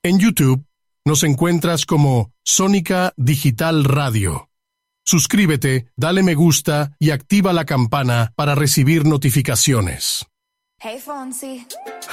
En YouTube nos encuentras como Sónica Digital Radio. Suscríbete, dale me gusta y activa la campana para recibir notificaciones. Hey, Fonzie.